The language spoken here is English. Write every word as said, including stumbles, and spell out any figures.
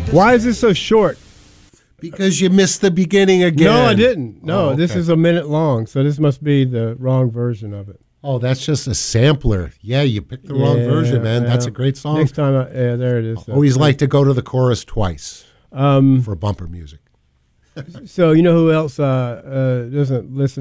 Why is this so short? Because you missed the beginning again. No, I didn't. No, Oh, okay. This is a minute long, so this must be the wrong version of it. Oh, that's just a sampler. Yeah, you picked the wrong Yeah, version, man. That's yeah. a great song. Next time, I, yeah, there it is. Always like to go to the chorus twice Um, for bumper music. so you know who else uh, uh, doesn't listen